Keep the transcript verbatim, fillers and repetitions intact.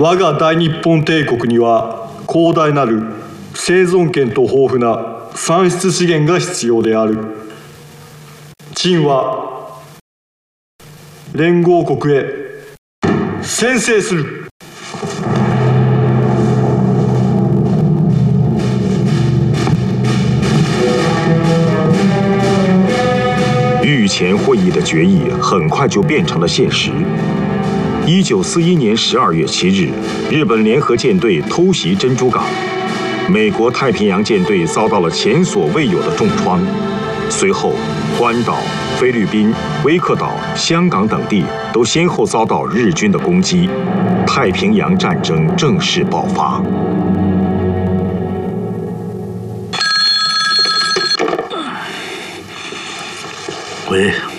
我が大日本帝国には広大なる生存権と豊富な産出資源が必要である。陳は連合国へ宣誓する。 御前会议的决议很快就变成了现实。一九四一年十二月七日，日本联合舰队偷袭珍珠港，美国太平洋舰队遭到了前所未有的重创。随后，关岛、菲律宾、威克岛、香港等地都先后遭到日军的攻击，太平洋战争正式爆发。 喂。